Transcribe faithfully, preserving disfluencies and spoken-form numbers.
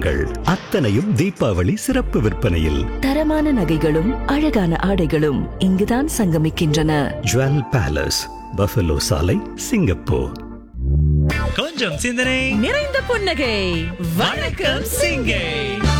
கொண்டாட்டங்கள் அத்தனையும் தீபாவளி சிறப்பு விற்பனையில். தரமான நகைகளும் அழகான ஆடைகளும் இங்குதான் சங்கமிக்கின்றன. ஜுவல் பேலஸ், பஃபலோ சாலை, சிங்கப்பூர். கொஞ்சம் சிந்தனை நிறைந்த புன்னகை. வணக்கம் சிங்கை.